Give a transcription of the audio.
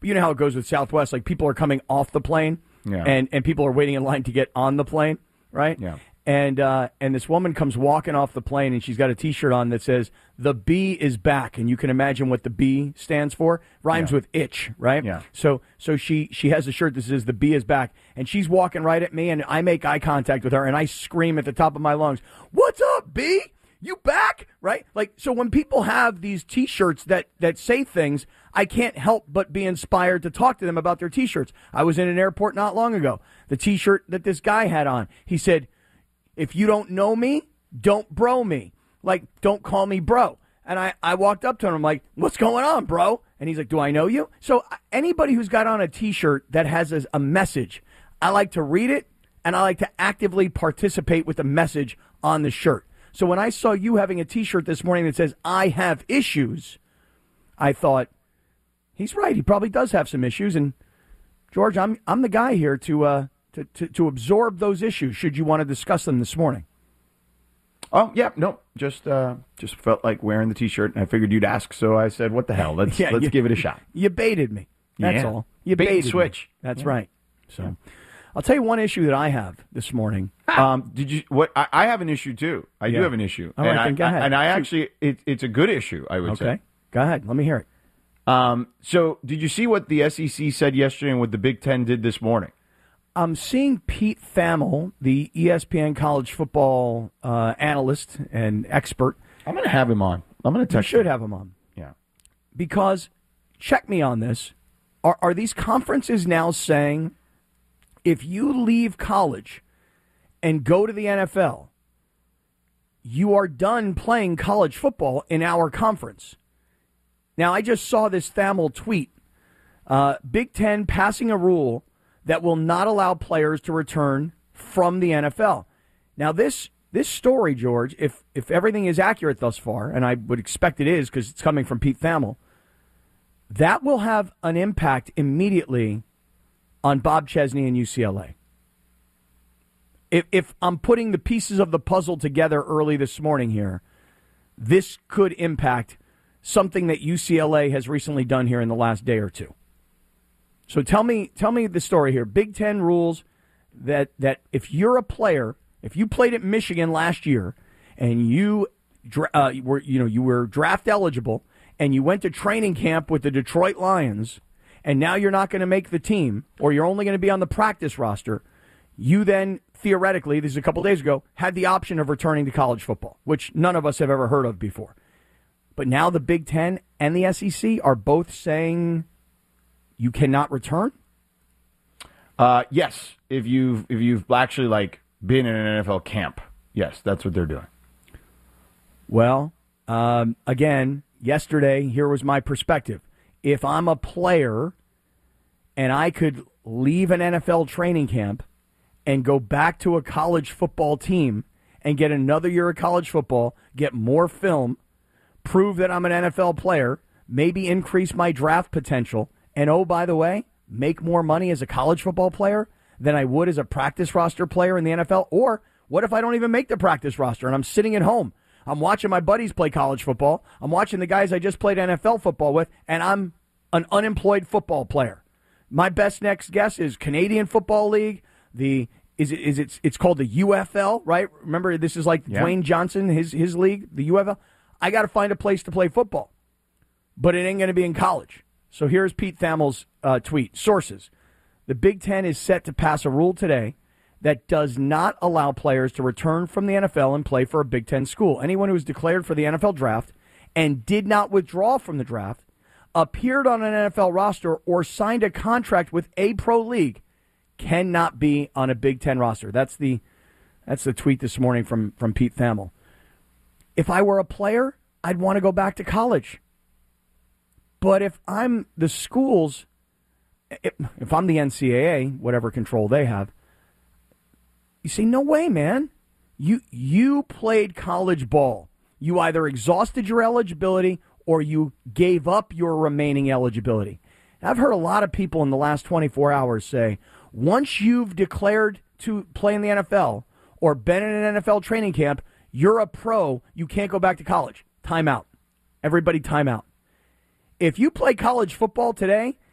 you know how it goes with Southwest. Like, people are coming off the plane, and people are waiting in line to get on the plane, right? Yeah. And this woman comes walking off the plane, and she's got a T-shirt on that says, "The bee is back." And you can imagine what the B stands for. Rhymes with itch, right? Yeah. So she has a shirt that says, "The bee is back." And she's walking right at me, and I make eye contact with her, and I scream at the top of my lungs, "What's up, bee? You back?" Right? Like, so when people have these T-shirts that say things, I can't help but be inspired to talk to them about their T-shirts. I was in an airport not long ago. The T-shirt that this guy had on, he said, "If you don't know me, don't bro me." Like, don't call me bro. And I walked up to him, I'm like, "What's going on, bro?" And he's like, "Do I know you?" So anybody who's got on a T-shirt that has a message, I like to read it, and I like to actively participate with the message on the shirt. So when I saw you having a T-shirt this morning that says, "I have issues," I thought, he's right. He probably does have some issues. And, George, I'm the guy here to absorb those issues should you want to discuss them this morning. Oh, yeah, no, just felt like wearing the T-shirt, and I figured you'd ask, so I said, what the hell, let's give it a shot. You baited me. That's all. You Bait baited and switch. Me. That's right. So I'll tell you one issue that I have this morning. Did you? What? I have an issue, too. I do have an issue. All right, then go ahead. And I actually, it's a good issue, I would say. Okay, go ahead. Let me hear it. So did you see what the SEC said yesterday and what the Big Ten did this morning? I'm seeing Pete Thamel, the ESPN college football analyst and expert. I'm going to have him on. I'm going to text You should have him on. Yeah. Because, check me on this, are these conferences now saying if you leave college and go to the NFL, you are done playing college football in our conference? Now, I just saw this Thamel tweet. Big Ten passing a rule that will not allow players to return from the NFL. Now, this story, George, if everything is accurate thus far, and I would expect it is because it's coming from Pete Thamel, that will have an impact immediately on Bob Chesney and UCLA. If I'm putting the pieces of the puzzle together early this morning here, this could impact something that UCLA has recently done here in the last day or two. So tell me the story here. Big Ten rules that if you're a player, if you played at Michigan last year and you were draft eligible and you went to training camp with the Detroit Lions and now you're not going to make the team or you're only going to be on the practice roster, you then theoretically, this is a couple days ago, had the option of returning to college football, which none of us have ever heard of before. But now the Big Ten and the SEC are both saying you cannot return? Yes, if you've actually been in an NFL camp, yes, that's what they're doing. Well, again, yesterday, here was my perspective. If I'm a player and I could leave an NFL training camp and go back to a college football team and get another year of college football, get more film, prove that I'm an NFL player, maybe increase my draft potential, and oh, by the way, make more money as a college football player than I would as a practice roster player in the NFL? Or what if I don't even make the practice roster and I'm sitting at home? I'm watching my buddies play college football. I'm watching the guys I just played NFL football with, and I'm an unemployed football player. My best next guess is Canadian Football League. It's called the UFL, right? Remember, this is like Dwayne Johnson, his league, the UFL. I got to find a place to play football, but it ain't going to be in college. So here's Pete Thamel's tweet. Sources. The Big Ten is set to pass a rule today that does not allow players to return from the NFL and play for a Big Ten school. Anyone who was declared for the NFL draft and did not withdraw from the draft, appeared on an NFL roster, or signed a contract with a pro league cannot be on a Big Ten roster. That's the tweet this morning from Pete Thamel. If I were a player, I'd want to go back to college. But if I'm the schools, if I'm the NCAA, whatever control they have, you say, no way, man. You played college ball. You either exhausted your eligibility or you gave up your remaining eligibility. And I've heard a lot of people in the last 24 hours say, once you've declared to play in the NFL or been in an NFL training camp, you're a pro. You can't go back to college. Time out. Everybody time out. If you play college football today